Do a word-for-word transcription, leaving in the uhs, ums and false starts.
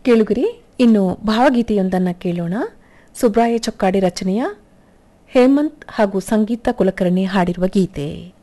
ಕೇಳುಗರಿ, ಇನ್ನು ಭಾವಗೀತೆಯೊಂದನ್ನು ಕೇಳೋಣ. ಸುಬ್ರಾಯ ಚೊಕ್ಕಾಡಿ ರಚನೆಯ ಹೇಮಂತ್ ಹಾಗೂ ಸಂಗೀತ ಕುಲಕರ್ಣಿ ಹಾಡಿರುವ ಗೀತೆ.